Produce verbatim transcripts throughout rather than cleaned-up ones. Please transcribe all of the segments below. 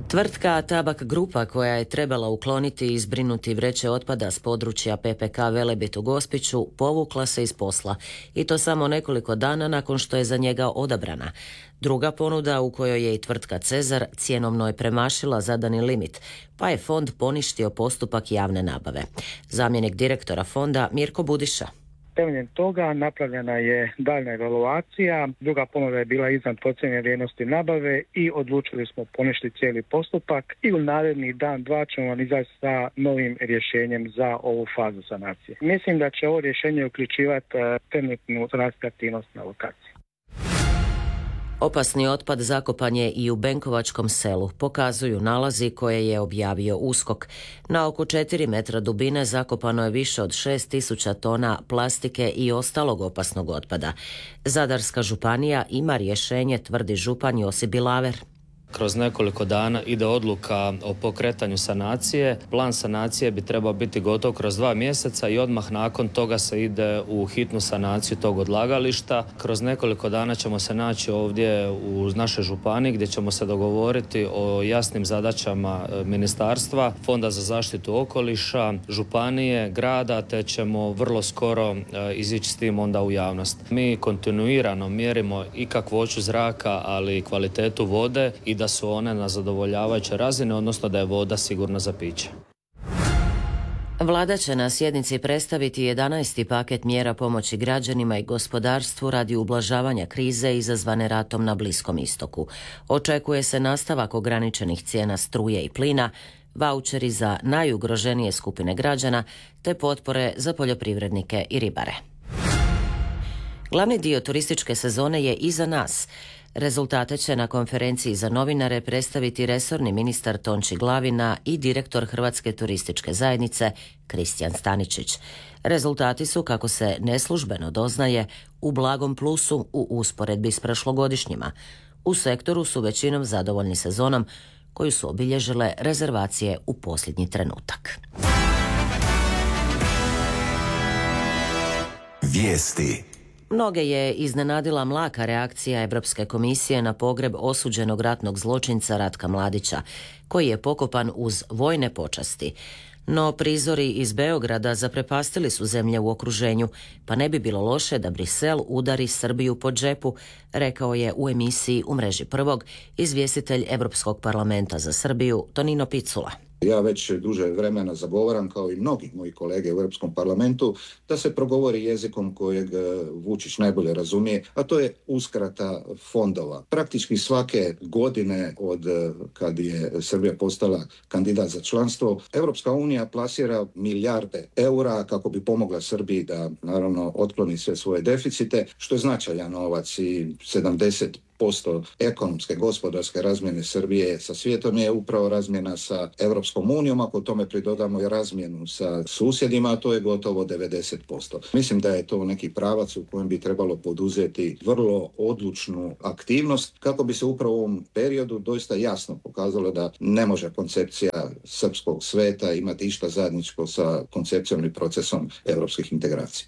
Tvrtka Tabak Grupa, koja je trebala ukloniti i zbrinuti vreće otpada s područja P P K Velebit u Gospiću, povukla se iz posla i to samo nekoliko dana nakon što je za njega odabrana. Druga ponuda, u kojoj je i tvrtka Cezar, cjenovno je premašila zadani limit, pa je fond poništio postupak javne nabave. Zamjenik direktora fonda Mirko Budiša. Temeljem toga napravljena je daljna evaluacija, druga ponuda je bila iznad procijenjene vrijednosti nabave i odlučili smo poništiti cijeli postupak i u naredni dan, dva ćemo vam izaći sa novim rješenjem za ovu fazu sanacije. Mislim da će ovo rješenje uključivati trenutnu sanacijsku aktivnost na lokaciji. Opasni otpad zakopan je i u Benkovačkom selu, pokazuju nalazi koje je objavio USKOK. Na oko četiri metra dubine zakopano je više od šest tisuća tona plastike i ostalog opasnog otpada. Zadarska županija ima rješenje, tvrdi župan Josip Bilaver. Kroz nekoliko dana ide odluka o pokretanju sanacije. Plan sanacije bi trebao biti gotov kroz dva mjeseca i odmah nakon toga se ide u hitnu sanaciju tog odlagališta. Kroz nekoliko dana ćemo se naći ovdje u našoj županiji gdje ćemo se dogovoriti o jasnim zadaćama ministarstva, Fonda za zaštitu okoliša, županije, grada, te ćemo vrlo skoro izići s tim onda u javnost. Mi kontinuirano mjerimo i kakvoću zraka, ali i kvalitetu vode i da su one na zadovoljavajuće razine, odnosno da je voda sigurna za piće. Vlada će na sjednici predstaviti jedanaesti paket mjera pomoći građanima i gospodarstvu radi ublažavanja krize izazvane ratom na Bliskom istoku. Očekuje se nastavak ograničenih cijena struje i plina, vaučeri za najugroženije skupine građana te potpore za poljoprivrednike i ribare. Glavni dio turističke sezone je iza nas. Rezultate će na konferenciji za novinare predstaviti resorni ministar Tonči Glavina i direktor Hrvatske turističke zajednice Kristijan Staničić. Rezultati su, kako se neslužbeno doznaje, u blagom plusu u usporedbi s prošlogodišnjima. U sektoru su većinom zadovoljni sezonom, koju su obilježile rezervacije u posljednji trenutak. Vijesti. Mnoge je iznenadila mlaka reakcija Europske komisije na pogreb osuđenog ratnog zločinca Ratka Mladića, koji je pokopan uz vojne počasti. No prizori iz Beograda zaprepastili su zemlje u okruženju, pa ne bi bilo loše da Brisel udari Srbiju po džepu, rekao je u emisiji U mreži prvog izvjestitelj Europskog parlamenta za Srbiju Tonino Picula. Ja već duže vremena zagovaram, kao i mnogi moji kolege u Europskom parlamentu, da se progovori jezikom kojeg Vučić najbolje razumije, a to je uskrata fondova. Praktički svake godine od kad je Srbija postala kandidat za članstvo, Europska unija plasira milijarde eura kako bi pomogla Srbiji da naravno otkloni sve svoje deficite, što je značajan novac i sedamdeset posto ekonomske, gospodarske razmjene Srbije sa svijetom je upravo razmjena sa Europskom unijom, ako tome pridodamo i razmjenu sa susjedima, to je gotovo devedeset posto. Mislim da je to neki pravac u kojem bi trebalo poduzeti vrlo odlučnu aktivnost kako bi se upravo u ovom periodu doista jasno pokazalo da ne može koncepcija srpskog sveta imati išta zajedničko sa koncepcijom i procesom europskih integracija.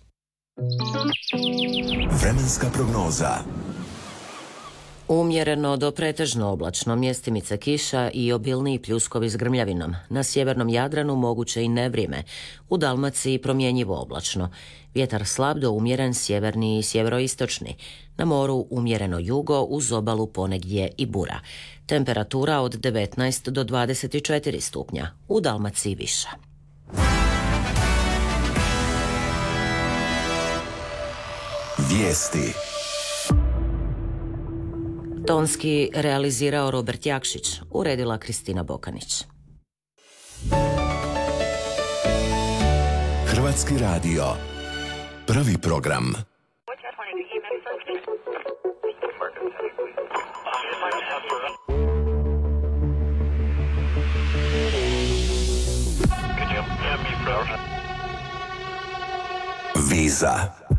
Vremenska prognoza. Umjereno do pretežno oblačno, mjestimice kiša i obilniji pljuskovi s grmljavinom. Na sjevernom Jadranu moguće i nevrijeme. U Dalmaciji promjenjivo oblačno. Vjetar slab do umjeren sjeverni i sjeveroistočni. Na moru umjereno jugo, uz obalu ponegdje i bura. Temperatura od devetnaest do dvadeset četiri stupnja. U Dalmaciji viša. Vijesti. Tonski realizirao Robert Jakšić, uredila Kristina Bokanić. Hrvatski radio. Prvi program. Viza.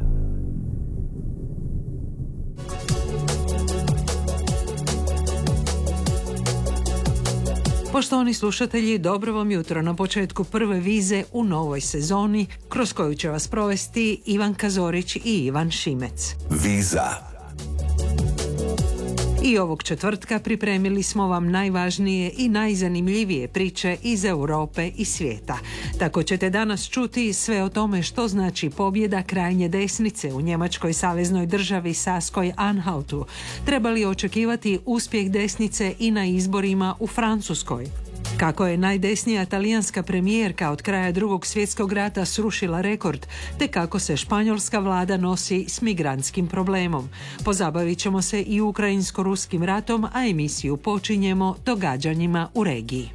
Poštovani slušatelji, dobro vam jutro na početku prve vize u novoj sezoni, kroz koju će vas provesti Ivan Kazorić i Ivan Šimec. Viza. I ovog četvrtka pripremili smo vam najvažnije i najzanimljivije priče iz Europe i svijeta. Tako ćete danas čuti sve o tome što znači pobjeda krajnje desnice u njemačkoj saveznoj državi Saskoj-Anhaltu. Treba li očekivati uspjeh desnice i na izborima u Francuskoj? Kako je najdesnija talijanska premijerka od kraja drugog svjetskog rata srušila rekord, te kako se španjolska vlada nosi s migrantskim problemom. Pozabavit ćemo se i ukrajinsko-ruskim ratom, a emisiju počinjemo događanjima u regiji.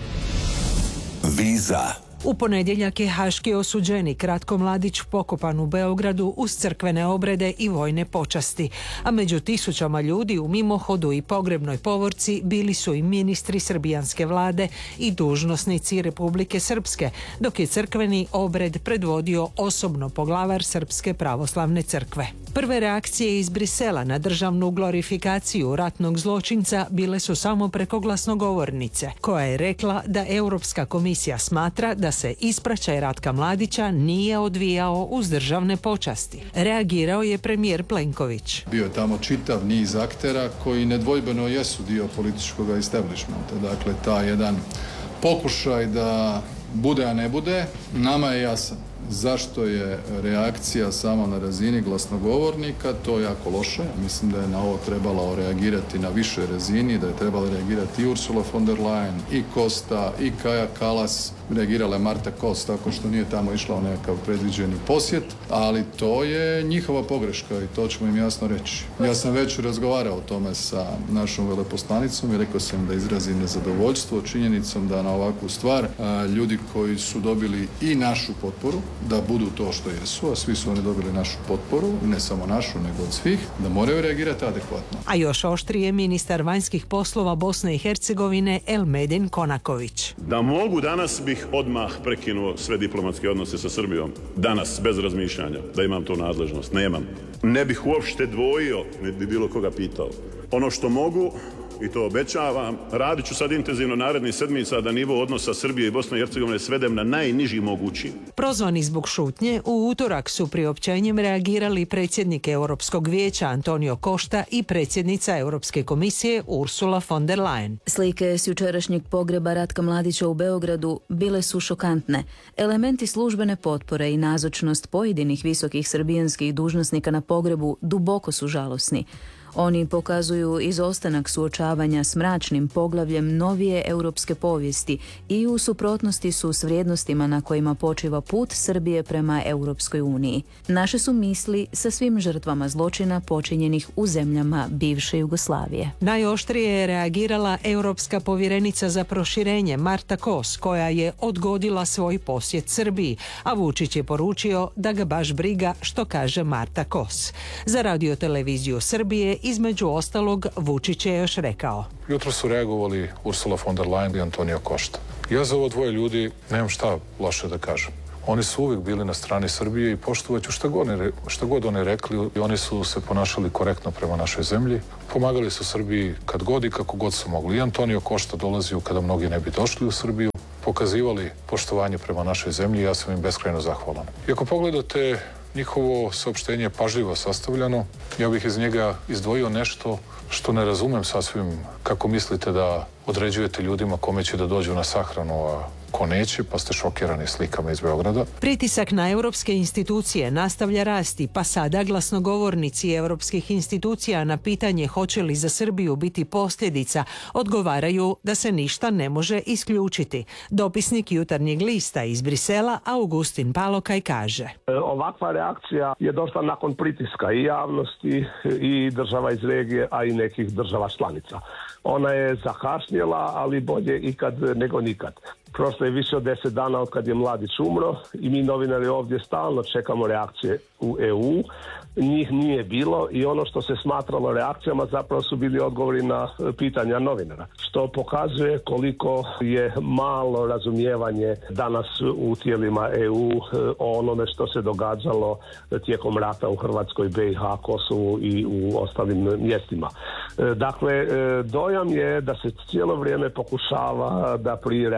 Viza. U ponedjeljak je haški osuđenik Ratko Mladić pokopan u Beogradu uz crkvene obrede i vojne počasti, a među tisućama ljudi u mimohodu i pogrebnoj povorci bili su i ministri srbijanske vlade i dužnosnici Republike Srpske, dok je crkveni obred predvodio osobno poglavar Srpske pravoslavne crkve. Prve reakcije iz Brisela na državnu glorifikaciju ratnog zločinca bile su samo preko glasnogovornice, koja je rekla da Europska komisija smatra da se ispraćaj Ratka Mladića nije odvijao uz državne počasti. Reagirao je premijer Plenković. Bio je tamo čitav niz aktera koji nedvojbeno jesu dio političkog establishmenta. Dakle, ta jedan pokušaj da bude, a ne bude, nama je jasan. Zašto je reakcija samo na razini glasnogovornika, to je jako loše. Mislim da je na ovo trebalo reagirati na višoj razini, da je trebalo reagirati i Ursula von der Leyen, i Costa, i Kaja Kallas. Reagirala je Marta Kos, tako što nije tamo išla u nekakav predviđeni posjet, ali to je njihova pogreška i to ćemo im jasno reći. Ja sam već razgovarao o tome sa našom veleposlanicom i rekao sam da izrazim nezadovoljstvo činjenicom da na ovakvu stvar a, ljudi koji su dobili i našu potporu, da budu to što jesu, a svi su oni dobili našu potporu, ne samo našu, nego od svih, da moraju reagirati adekvatno. A još oštrije ministar vanjskih poslova Bosne i Hercegovine Elmedin Konaković. Da mogu, danas bih odmah prekinuo sve diplomatske odnose sa Srbijom. Danas, bez razmišljanja, da imam tu nadležnost. Nemam. Ne bih uopšte dvojio, ne bi bilo koga pitao. Ono što mogu, i to obećavam, radit ću sad intenzivno narednih sedmica da nivo odnosa Srbije i Bosne i Hercegovine svedem na najniži mogući. Prozvani zbog šutnje, u utorak su priopćenjem reagirali predsjednik Europskog vijeća Antonio Costa i predsjednica Europske komisije Ursula von der Leyen. Slike s jučerašnjeg pogreba Ratka Mladića u Beogradu bile su šokantne. Elementi službene potpore i nazočnost pojedinih visokih srbijanskih dužnosnika na pogrebu duboko su žalosni. Oni pokazuju izostanak suočavanja s mračnim poglavljem novije europske povijesti i u suprotnosti su s vrijednostima na kojima počiva put Srbije prema Europskoj uniji. Naše su misli sa svim žrtvama zločina počinjenih u zemljama bivše Jugoslavije. Najoštrije je reagirala europska povjerenica za proširenje Marta Kos, koja je odgodila svoj posjet Srbiji, a Vučić je poručio da ga baš briga što kaže Marta Kos. Za radioteleviziju Srbije između ostalog Vučić je još rekao. Jutro su reagovali Ursula von der Leyen i Antonio Costa. Ja za ovo dvoje ljudi nemam šta loše da kažem. Oni su uvijek bili na strani Srbije i poštovaću šta god, ne, šta god oni rekli. I oni su se ponašali korektno prema našoj zemlji. Pomagali su Srbiji kad god i kako god su mogli. I Antonio Costa dolazio kada mnogi ne bi došli u Srbiju. Pokazivali poštovanje prema našoj zemlji i ja sam im beskrajno zahvalan. I ako pogledate, njihovo saopštenje je pažljivo sastavljeno. Ja bih iz njega izdvojio nešto što ne razumem sasvim kako mislite da određujete ljudima kome će da dođu na sahranu, a ko neće, pa ste šokirani slikama iz Beograda. Pritisak na europske institucije nastavlja rasti, pa sada glasnogovornici europskih institucija na pitanje hoće li za Srbiju biti posljedica odgovaraju da se ništa ne može isključiti. Dopisnik Jutarnjeg lista iz Brisela Augustin Palokaj kaže: Ovakva reakcija je došla nakon pritiska i javnosti i država iz regije, a i nekih država članica. Ona je zakašnjela, ali bolje ikad nego nikad. Prošlo je više od deset dana od kad je Mladić umro i mi novinari ovdje stalno čekamo reakcije u E U. Njih nije bilo i ono što se smatralo reakcijama zapravo su bili odgovori na pitanja novinara. Što pokazuje koliko je malo razumijevanje danas u tijelima E U o onome što se događalo tijekom rata u Hrvatskoj, B i H, Kosovu i u ostalim mjestima. Dakle, dojam je da se cijelo vrijeme pokušava da pri reakcijama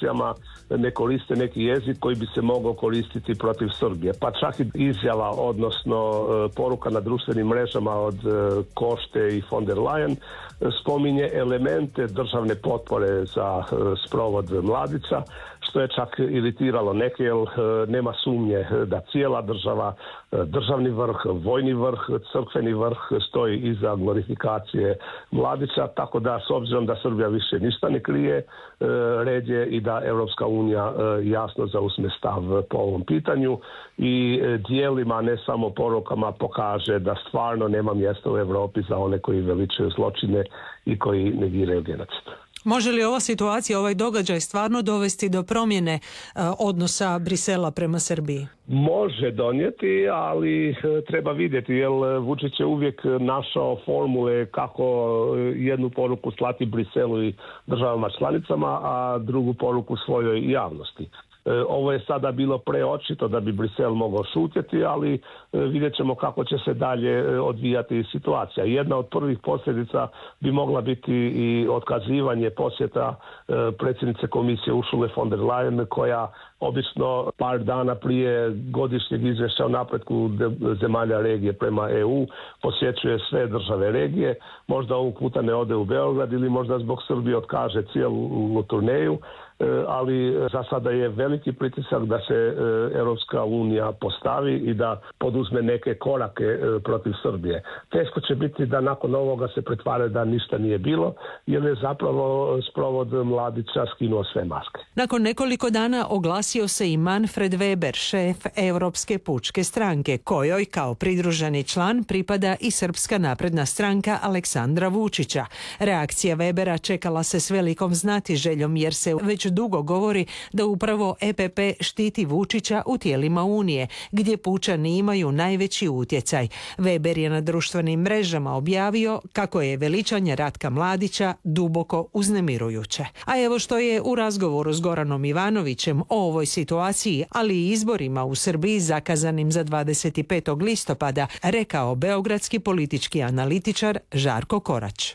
Serbijama ne koriste neki jezik koji bi se mogao koristiti protiv Srbije. Pa čak i izjava, odnosno poruka na društvenim mrežama od Košte i von der Leyen spominje elemente državne potpore za sprovod Mladića, što je čak iritiralo neke, jer nema sumnje da cijela država, državni vrh, vojni vrh, crkveni vrh stoji iza glorifikacije Mladića, tako da s obzirom da Srbija više ništa ne krije, red je i da Europska unija jasno zauzme stav po ovom pitanju i dijelima, ne samo porukama, pokaže da stvarno nema mjesta u Europi za one koji veličaju zločine i koji negiraju genocid. Može li ova situacija, ovaj događaj stvarno dovesti do promjene uh, odnosa Brisela prema Srbiji? Može donijeti, ali treba vidjeti, jer Vučić je uvijek našao formule kako jednu poruku slati Briselu i državama članicama, a drugu poruku svojoj javnosti. Ovo je sada bilo preočito da bi Brisel mogao šutjeti, ali vidjet ćemo kako će se dalje odvijati situacija. Jedna od prvih posljedica bi mogla biti i otkazivanje posjeta predsjednice komisije Ursule von der Leyen, koja obično par dana prije godišnjeg izvješća o napretku zemalja regije prema E U posjećuje sve države regije. Možda ovog puta ne ode u Beograd ili možda zbog Srbije otkaže cijelu turneju, ali za sada je veliki pritisak da se Europska unija postavi i da poduzme neke korake protiv Srbije. Teško će biti da nakon ovoga se pretvara da ništa nije bilo, jer je zapravo sprovod Mladića skinuo sve maske. Nakon nekoliko dana oglasio se i Manfred Weber, šef Europske pučke stranke, kojoj kao pridruženi član pripada i Srpska napredna stranka Aleksandra Vučića. Reakcija Webera čekala se s velikom znatiželjom, jer se već dugo govori da upravo E P P štiti Vučića u tijelima Unije, gdje pučani imaju najveći utjecaj. Weber je na društvenim mrežama objavio kako je veličanje Ratka Mladića duboko uznemirujuće. A evo što je u razgovoru s Goranom Ivanovićem o ovoj situaciji, ali i izborima u Srbiji zakazanim za dvadeset petog listopada, rekao beogradski politički analitičar Žarko Korać.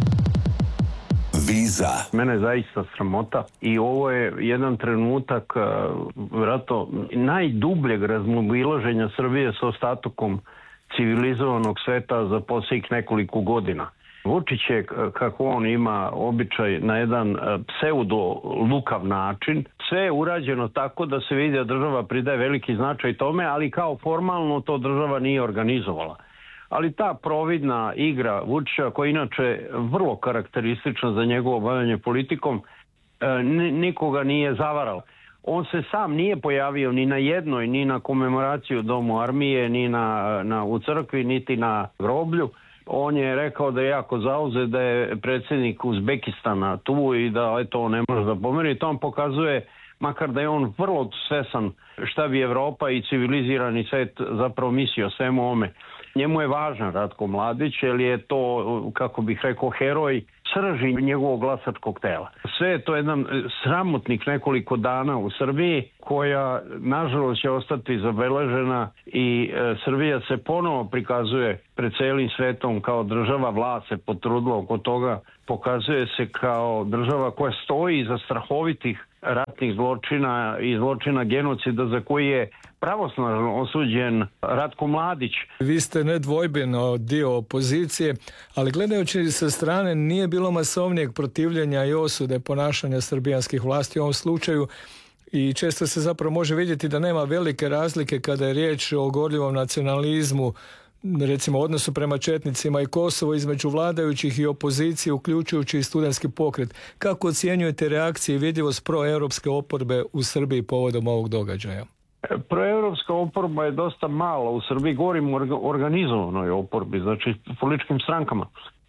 Viza. Mene je zaista sramota i ovo je jedan trenutak vjerojatno najdubljeg razmobilaženja Srbije sa ostatkom civilizovanog sveta za posljednjih nekoliko godina. Vučić je, kako on ima običaj, na jedan pseudo-lukav način. Sve je urađeno tako da se vidi da država pridaje veliki značaj tome, ali kao formalno to država nije organizovala. Ali ta providna igra Vučića, koja je inače vrlo karakteristična za njegovo bavljanje politikom, nikoga nije zavarala. On se sam nije pojavio ni na jednoj, ni na komemoraciju u Domu armije, ni na, na, u crkvi, niti na groblju. On je rekao da je jako zauzet, da je predsjednik Uzbekistana tu i da eto, on ne može da pomeri. To on pokazuje, makar da je on vrlo svesan šta bi Evropa i civilizirani svet zapravo mislio svemu ovome. Njemu je važan Ratko Mladić, jer je to, kako bih rekao, heroj srži njegovog glasačkog tela. Sve je to jedan sramotnik nekoliko dana u Srbiji, koja nažalost će ostati zabeležena i e, Srbija se ponovo prikazuje pred celim svetom kao država, vlast se potrudila oko toga, pokazuje se kao država koja stoji iza strahovitih ratnih zločina i zločina genocida za koji je pravosnažno osuđen Ratko Mladić. Vi ste nedvojbeno dio opozicije, ali gledajući sa strane nije bilo masovnijeg protivljenja i osude ponašanja srbijanskih vlasti u ovom slučaju i često se zapravo može vidjeti da nema velike razlike kada je riječ o gorljivom nacionalizmu, recimo odnosu prema četnicima i Kosovo između vladajućih i opozicije, uključujući i studentski pokret. Kako ocjenjujete reakcije i vidljivost proeuropske oporbe u Srbiji povodom ovog događaja? Proeuropska oporba je dosta mala u Srbiji, govorim o organizovanoj oporbi, znači političkim strankama.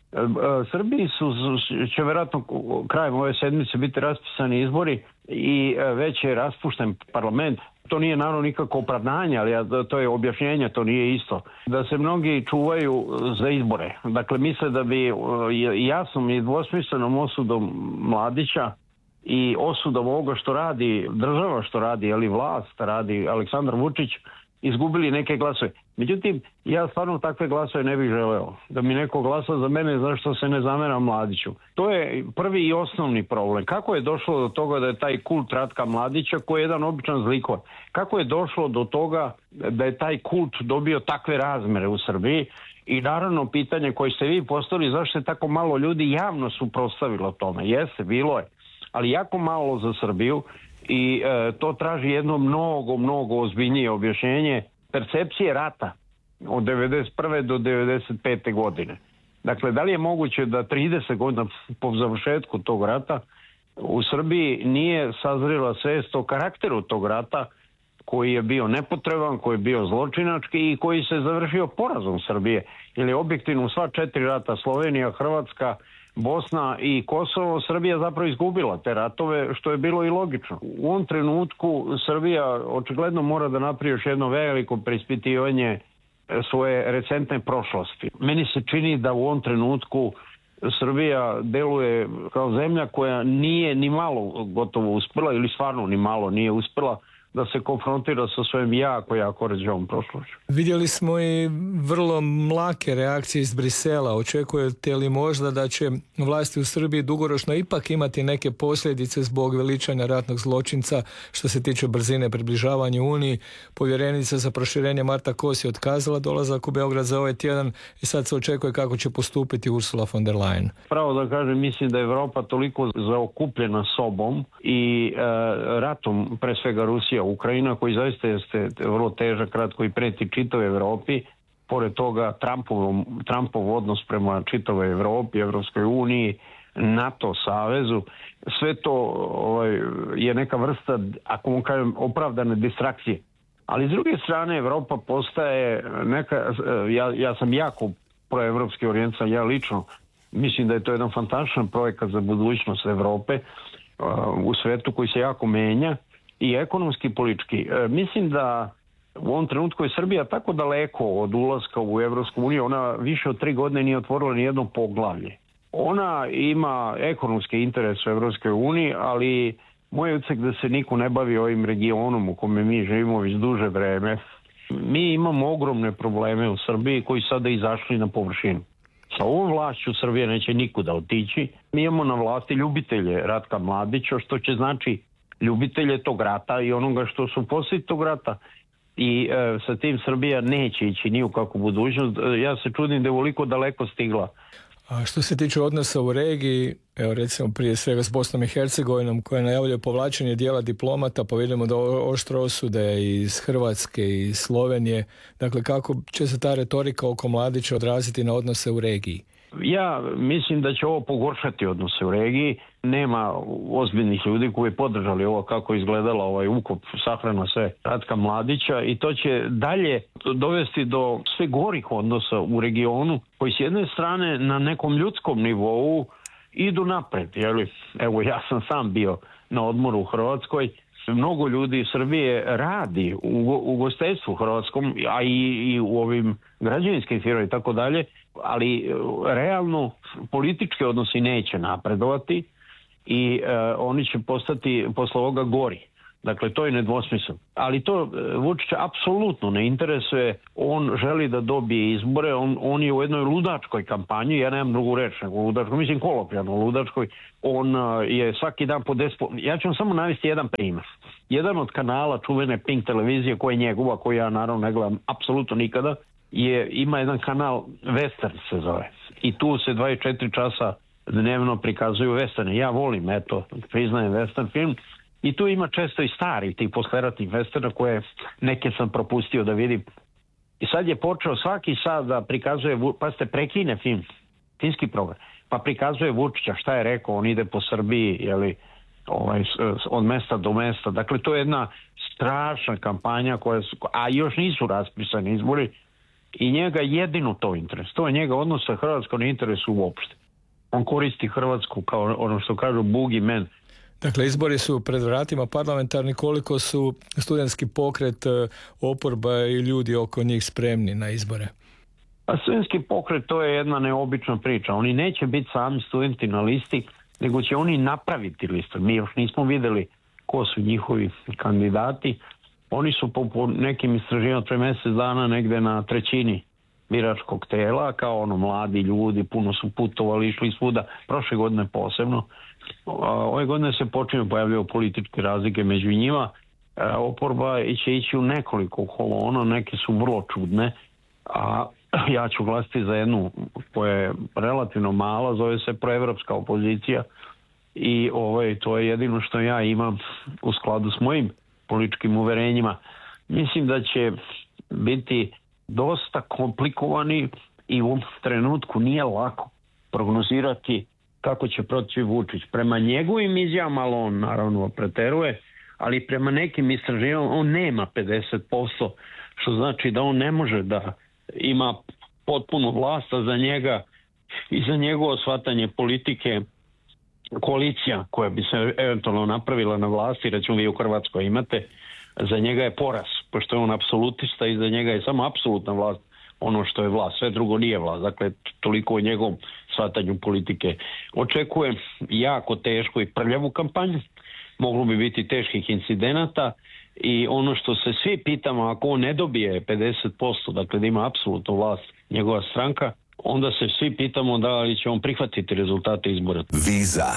Srbiji su, će vjerojatno krajem ove sedmice biti raspisani izbori i već je raspušten parlament. To nije naravno nikako opravdanje, ali to je objašnjenje, to nije isto. Da se mnogi čuvaju za izbore. Dakle, misle da bi jasnom i dvosmislenom osudom Mladića i osudom ovoga što radi država, što radi ali vlast, radi Aleksandar Vučić izgubili neke glasove. Međutim, ja stvarno takve glasove ne bih želeo. Da mi neko glasa za mene zašto se ne zamera Mladiću. To je prvi i osnovni problem. Kako je došlo do toga da je taj kult Ratka Mladića, koji je jedan običan zlikvar, kako je došlo do toga da je taj kult dobio takve razmere u Srbiji? I naravno pitanje koje ste vi postavili, zašto se tako malo ljudi javno suprotstavilo tome? Jeste, bilo je, ali jako malo za Srbiju i e, to traži jedno mnogo, mnogo ozbiljnije objašnjenje percepcije rata od devedeset prve do devedeset pete godine. Dakle, da li je moguće da trideset godina po završetku tog rata u Srbiji nije sazrela svest o karakteru tog rata, koji je bio nepotreban, koji je bio zločinački i koji se završio porazom Srbije. Jer je objektivno sva četiri rata, Slovenija, Hrvatska, Bosna i Kosovo, Srbija zapravo izgubila te ratove, što je bilo i logično. U ovom trenutku Srbija očigledno mora da napravi još jedno veliko preispitivanje svoje recentne prošlosti. Meni se čini da u ovom trenutku Srbija deluje kao zemlja koja nije ni malo gotovo uspela, ili stvarno ni malo nije uspela da se konfrontira sa svojim jako, jako ređevom prošlošću. Vidjeli smo i vrlo mlake reakcije iz Brisela. Očekujete li možda da će vlasti u Srbiji dugoročno ipak imati neke posljedice zbog veličanja ratnog zločinca što se tiče brzine približavanja Uniji? Povjerenica za proširenje Marta Kos je otkazala dolazak u Beograd za ovaj tjedan i sad se očekuje kako će postupiti Ursula von der Leyen. Pravo da kažem, mislim da je Evropa toliko zaokupljena sobom i e, ratom, pre svega Rusija, Ukrajina, koji zaista jeste vrlo težak rat koji preti čitavoj Evropi, pored toga Trumpov, Trumpov odnos prema čitavoj Evropi, Evropskoj uniji, NATO savezu, sve to ovaj, je neka vrsta, ako mu kažem, opravdane distrakcije. Ali s druge strane Evropa postaje neka, ja, ja sam jako proevropski orijentiran, ja lično mislim da je to jedan fantastičan projekat za budućnost Evrope uh, u svetu koji se jako menja i ekonomski i politički. E, mislim da u ovom trenutku je Srbija tako daleko od ulaska u Evropsku uniju, ona više od tri godine nije otvorila ni jedno poglavlje. Ona ima ekonomske interese u Evropskoj uniji, ali moj utisak da se niko ne bavi ovim regionom u kome mi živimo već duže vreme. Mi imamo ogromne probleme u Srbiji koji sada izašli na površinu. Sa ovom vlašću Srbije neće nikuda otići. Mi imamo na vlasti ljubitelje Ratka Mladića, što će znači ljubitelje tog rata i onoga što su poslije tog rata. I e, sa tim Srbija neće ići ni u kakvu budućnost. E, ja se čudim da je ovoliko daleko stigla. A što se tiče odnosa u regiji, evo recimo prije svega s Bosnom i Hercegovinom, koja najavljuje povlačenje dijela diplomata, pa vidimo da oštro osude iz Hrvatske i Slovenije. Dakle, kako će se ta retorika oko Mladića odraziti na odnose u regiji? Ja mislim da će ovo pogoršati odnose u regiji. Nema ozbiljnih ljudi koji podržali ovo kako izgledala ovaj ukop sahrana sve Ratka Mladića i to će dalje dovesti do sve gorih odnosa u regionu koji s jedne strane na nekom ljudskom nivou idu napred. Jeli? Evo ja sam sam bio na odmoru u Hrvatskoj. Mnogo ljudi iz Srbije radi u ugostiteljstvu hrvatskom, a i, i u ovim građevinskim firmama i tako dalje, ali realno politički odnosi neće napredovati i e, oni će postati posle ovoga gori. Dakle, to je nedvosmisleno. Ali to Vučića apsolutno ne interesuje. On želi da dobije izbore. On, on je u jednoj ludačkoj kampanji. Ja nemam drugu reč nego ludačkoj. Mislim kolokvijalno ludačkoj. On uh, je svaki dan po deset... Ja ću vam samo navesti jedan primjer. Jedan od kanala čuvene Pink televizije koja je njegova, koju ja naravno ne gledam apsolutno nikada, je, ima jedan kanal Western se zove. I tu se dvadeset četiri časa dnevno prikazuju westerne. Ja volim, eto, priznajem western film. I tu ima često i stari tih posleratnih westerna koje neke sam propustio da vidim. I sad je počeo svaki sad da prikazuje, pa ste prekine film, finski program, pa prikazuje Vučića šta je rekao, on ide po Srbiji, jeli, ovaj, od mesta do mesta. Dakle, to je jedna strašna kampanja koja su, a još nisu raspisani izbori i njega jedino to interes. To je njega odnos sa Hrvatskom ne interesu uopšte. On koristi Hrvatsku kao ono što kažu bugi men. Dakle, izbori su pred vratima parlamentarni. Koliko su studentski pokret, oporba i ljudi oko njih spremni na izbore? A studentski pokret to je jedna neobična priča. Oni neće biti sami studenti na listi, nego će oni napraviti listu. Mi još nismo videli ko su njihovi kandidati, Oni su po, po nekim istraživanjima pre mjesec dana negde na trećini biračkog tela, kao ono mladi ljudi, puno su putovali, išli svuda, prošle godine posebno. Ove godine se počinju pojavljaju političke razlike među njima. Oporba će ići u nekoliko kolona, neke su vrlo čudne, a ja ću glasiti za jednu koja je relativno mala, zove se proevropska opozicija i ovaj, to je jedino što ja imam u skladu s mojim političkim uverenjima. Mislim da će biti dosta komplikovani i u ovom trenutku nije lako prognozirati kako će proći Vučić. Prema njegovim izjavama, ali on naravno preteruje, ali prema nekim istraživanjima on nema pedeset posto, što znači da on ne može da ima potpunu vlast, a za njega i za njegovo shvatanje politike koalicija koja bi se eventualno napravila na vlasti, recimo vi u Hrvatskoj imate, za njega je poraz, pošto je on apsolutista i za njega je samo apsolutna vlast ono što je vlast, sve drugo nije vlast, dakle toliko o njegovom shvatanju politike. Očekujem jako tešku i prljavu kampanju, moglo bi biti teških incidenata i ono što se svi pitamo, ako on ne dobije pedeset posto, dakle da ima apsolutnu vlast njegova stranka, onda se svi pitamo da li će on prihvatiti rezultate izbora. Viza.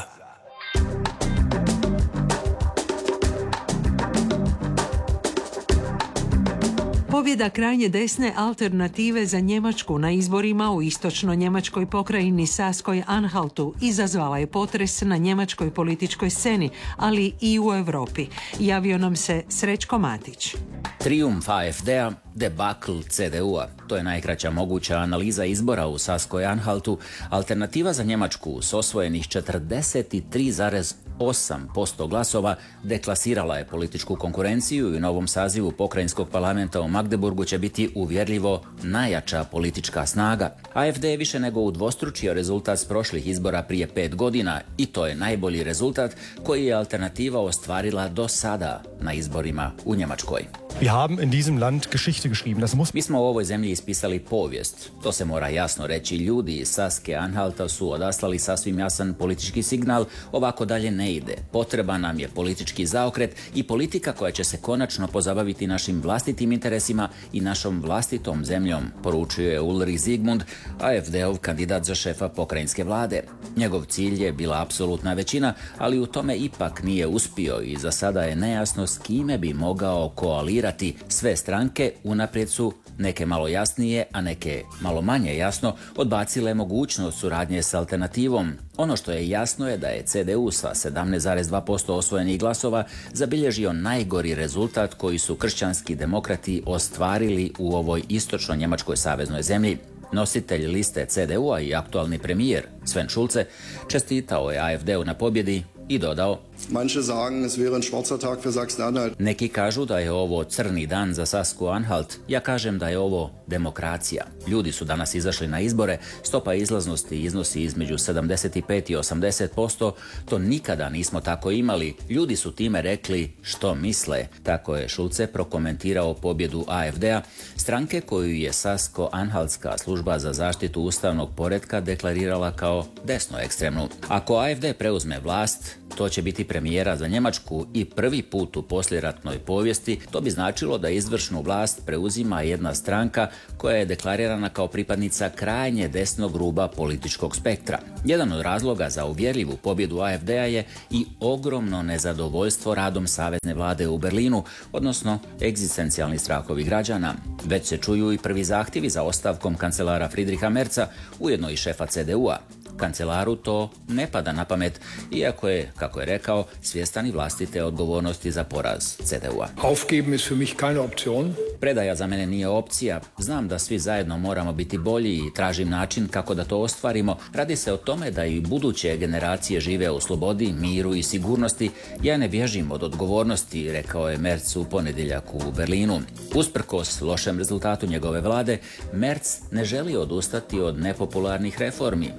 Pobjeda krajnje desne alternative za Njemačku na izborima u istočno-njemačkoj pokrajini Saskoj-Anhaltu izazvala je potres na njemačkoj političkoj sceni, ali i u Europi. Javio nam se Srećko Matić. Trijumf A F D-a, debakl C D U-a. To je najkraća moguća analiza izbora u Saskoj-Anhaltu. Alternativa za Njemačku s osvojenih četrdeset tri zarez osam posto glasova deklasirala je političku konkurenciju i u novom sazivu pokrajinskog parlamenta u Magdeburgu će biti uvjerljivo najjača politička snaga. A F D je više nego udvostručio rezultat s prošlih izbora prije pet godina i to je najbolji rezultat koji je alternativa ostvarila do sada na izborima u Njemačkoj. Wir haben in diesem Land Geschichte geschrieben. Das muss... Mi smo u ovoj zemlji ispisali povijest. To se mora jasno reći. Ljudi iz Saske-Anhalta su odaslali sasvim jasan politički signal. Ovako dalje ne ide. Potreban nam je politički zaokret i politika koja će se konačno pozabaviti našim vlastitim interesima i našom vlastitom zemljom, poručio je Ulrich Zygmunt, A F D-ov kandidat za šefa pokrajinske vlade. Njegov cilj je bila apsolutna većina, ali u tome ipak nije uspio i za sada je nejasno s kime bi mogao koalirati. Sve stranke unaprijed su, neke malo jasnije, a neke malo manje jasno, odbacile mogućnost suradnje s alternativom. Ono što je jasno je da je C D U sa sedamnaest zarez dva posto osvojenih glasova zabilježio najgori rezultat koji su kršćanski demokrati ostvarili u ovoj istočno-njemačkoj saveznoj zemlji. Nositelj liste C D U-a i aktualni premijer Sven Schulze čestitao je A F D-u na pobjedi i dodao: Manche sagen, es wäre ein schwarzer Tag für Sachsen-Anhalt. Neki kažu da je ovo crni dan za Sasku-Anhalt. Ja kažem da je ovo demokracija. Ljudi su danas izašli na izbore, stopa izlaznosti iznosi između sedamdeset pet i osamdeset posto. To nikada nismo tako imali. Ljudi su time rekli što misle. Tako je Schulze prokomentirao pobjedu A F D-a, stranke koju je Sasko-Anhaltska služba za zaštitu ustavnog poretka deklarirala kao desno ekstremnu. Ako A F D preuzme vlast, to će biti premijera za Njemačku i prvi put u poslijeratnoj povijesti. To bi značilo da izvršnu vlast preuzima jedna stranka koja je deklarirana kao pripadnica krajnje desnog ruba političkog spektra. Jedan od razloga za uvjerljivu pobjedu A F D-a je i ogromno nezadovoljstvo radom savezne vlade u Berlinu, odnosno egzistencijalni strahovi građana. Već se čuju i prvi zahtjevi za ostavkom kancelara Friedricha Merza, ujedno i šefa C D U-a. Kancelaru to ne pada na pamet, iako je, kako je rekao, svjestan i vlastite odgovornosti za poraz C D U-a. Aufgeben ist für mich keine Option. Predaja za mene nije opcija. Znam da svi zajedno moramo biti bolji i tražim način kako da to ostvarimo. Radi se o tome da i buduće generacije žive u slobodi, miru i sigurnosti. Ja ne bježim od odgovornosti, rekao je Merz u ponedjeljak u Berlinu. Usprkos lošem rezultatu njegove vlade, Merz ne želi odustati od nepopularnih reformi. Priznao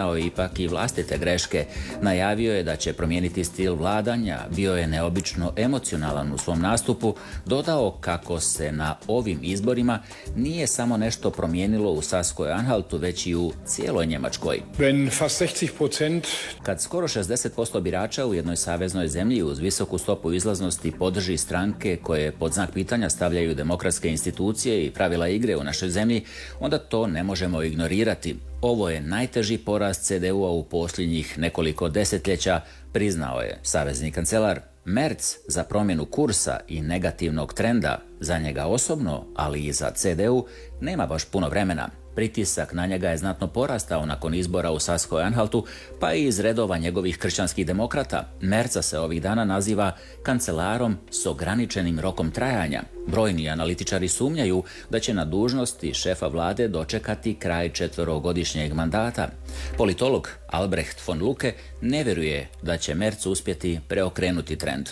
priznao ipak i vlastite greške. Najavio je da će promijeniti stil vladanja, bio je neobično emocionalan u svom nastupu, dodao kako se na ovim izborima nije samo nešto promijenilo u Saskoj-Anhaltu, već i u cijeloj Njemačkoj. Kad skoro šezdeset posto birača u jednoj saveznoj zemlji uz visoku stopu izlaznosti podrži stranke koje pod znak pitanja stavljaju demokratske institucije i pravila igre u našoj zemlji, onda to ne možemo ignorirati. Ovo je najteži poraz C D U-a u posljednjih nekoliko desetljeća, priznao je savezni kancelar. Merz za promjenu kursa i negativnog trenda za njega osobno, ali i za C D U, nema baš puno vremena. Pritisak na njega je znatno porastao nakon izbora u Saskoj-Anhaltu, pa i iz redova njegovih kršćanskih demokrata. Merza se ovih dana naziva kancelarom s ograničenim rokom trajanja. Brojni analitičari sumnjaju da će na dužnosti šefa vlade dočekati kraj četverogodišnjeg mandata. Politolog Albrecht von Lucke ne vjeruje da će Merz uspjeti preokrenuti trend.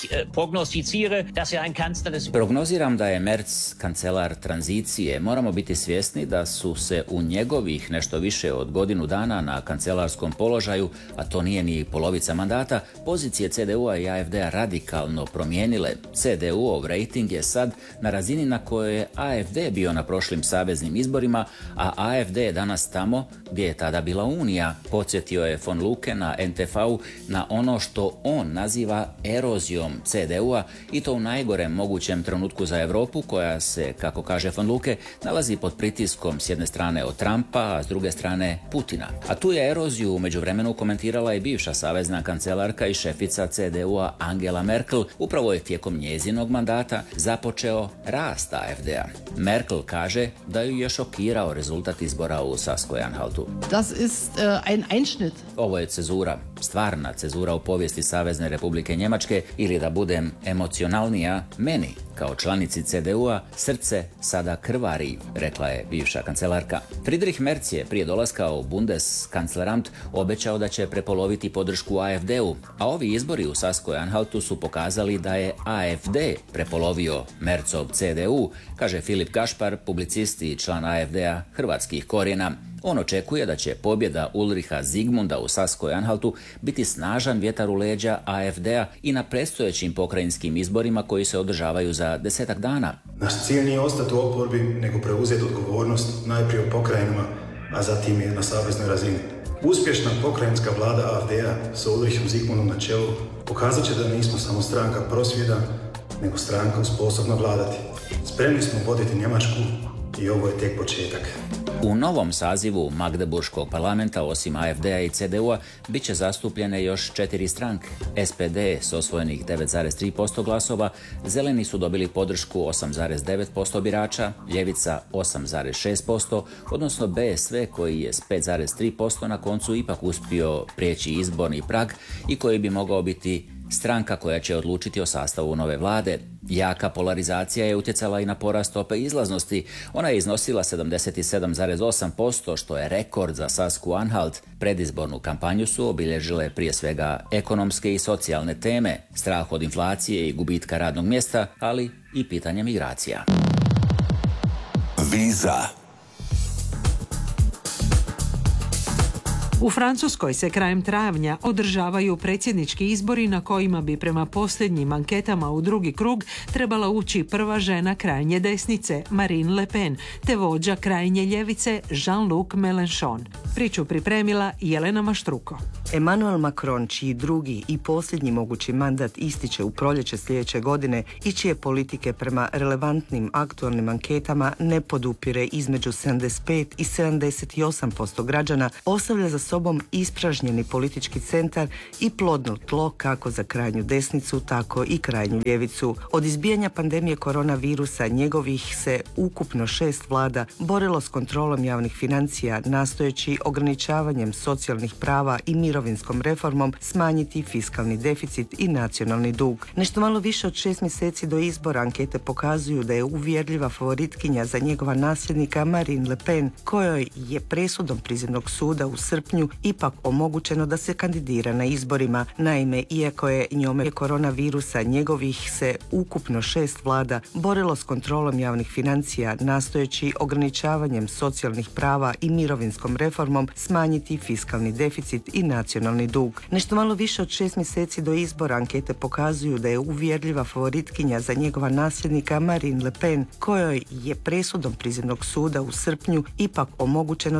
Prognoziram da je Merz kancelar tranzicije. Moramo biti svjesni da su se u njegovih nešto više od godinu dana na kancelarskom položaju, a to nije ni polovica mandata, pozicije C D U-a i A F D-a radikalno promijenile. C D U-ov rejting je sad na razini na kojoj je A F D bio na prošlim saveznim izborima, a A F D je danas tamo gdje je tada bila Unija. Podsjetio je von Lucke na N T V-u na ono što on naziva erozijom C D U-a i to u najgorem mogućem trenutku za Europu koja se, kako kaže von Lucke, nalazi pod pritiskom s jedne strane od Trumpa, a s druge strane Putina. A tu je eroziju u međuvremenu komentirala i bivša savezna kancelarka i šefica C D U-a Angela Merkel. Upravo je tijekom njezinog mandata započeo rast A F D-a. Merkel kaže da ju je šokirao rezultat izbora u Saskoj-Anhaltu. Das ist uh, ein Einschnitt. Ovo je cezura, stvarna cezura u povijesti Savezne Republike Njemačke, ili da budem emocionalnija, meni, kao članici C D U-a, srce sada krvari, rekla je bivša kancelarka. Friedrich Merz je prije dolaska u Bundeskanzleramt obećao da će prepoloviti podršku A F D-u, a ovi izbori u Saskoj-Anhaltu su pokazali da je A F D prepolovio Merzov C D U, kaže Filip Gašpar, publicist i član A F D-a hrvatskih korijena. On očekuje da će pobjeda Ulricha Zigmunda u Saskoj-Anhaltu biti snažan vjetar u leđa A F D-a i na predstojećim pokrajinskim izborima koji se održavaju za desetak dana. Naš cilj nije ostati u oporbi, nego preuzeti odgovornost najprije u pokrajinama, a zatim je na saveznoj razini. Uspješna pokrajinska vlada A F D-a sa Ulrichom Zigmundom na čelu pokazat će da nismo samo stranka prosvjeda, nego stranka sposobna vladati. Spremni smo voditi Njemačku i ovo je tek početak. U novom sazivu Magdeburškog parlamenta, osim A F D-a i C D U-a, bit će zastupljene još četiri stranke. S P D s osvojenih devet zarez tri posto glasova, Zeleni su dobili podršku osam zarez devet posto birača, Ljevica osam zarez šest posto, odnosno B S V koji je s pet zarez tri posto na koncu ipak uspio prijeći izborni prag i koji bi mogao biti stranka koja će odlučiti o sastavu nove vlade. Jaka polarizacija je utjecala i na porast stope izlaznosti. Ona je iznosila sedamdeset sedam zarez osam posto, što je rekord za Saskoj-Anhalt. Predizbornu kampanju su obilježile prije svega ekonomske i socijalne teme, strah od inflacije i gubitka radnog mjesta, ali i pitanje migracija. Viza. U Francuskoj se krajem travnja održavaju predsjednički izbori na kojima bi prema posljednjim anketama u drugi krug trebala ući prva žena krajnje desnice, Marine Le Pen, te vođa krajnje ljevice, Jean-Luc Mélenchon. Priču pripremila Jelena Maštruko. Emmanuel Macron, čiji drugi i posljednji mogući mandat ističe u proljeće sljedeće godine i čije politike prema relevantnim aktualnim anketama ne podupire između sedamdeset pet i sedamdeset osam posto građana, ostavlja za sobom ispražnjeni politički centar i plodno tlo kako za krajnju desnicu, tako i krajnju ljevicu. Od izbijanja pandemije koronavirusa njegovih se ukupno šest vlada borilo s kontrolom javnih financija, nastojeći ograničavanjem socijalnih prava i mirovnih mirovinskom reformom smanjiti fiskalni deficit i nacionalni dug. Nešto malo više od šest mjeseci do izbora ankete pokazuju da je uvjerljiva favoritkinja za njegova nasljednika Marine Le Pen, kojoj je presudom prizivnog suda u srpnju ipak omogućeno da se kandidira na izborima. Naime, iako je njome koronavirusa, njegovih se ukupno šest vlada borilo s kontrolom javnih financija, nastojeći ograničavanjem socijalnih prava i mirovinskom reformom smanjiti fiskalni deficit i nacionalni dug. Nešto malo više od šest mjeseci do izbora ankete pokazuju da je uvjerljiva favoritkinja za njegova nasljednika Marine Le Pen, kojoj je presudom prizivnog suda u srpnju ipak omogućeno